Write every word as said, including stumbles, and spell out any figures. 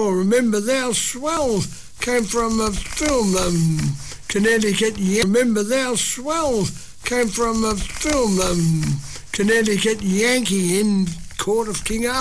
Remember Thou Swell came from a film, um, Connecticut. Yeah. Remember Thou Swell came from a film, um, Connecticut Yankee in Court of King Arthur.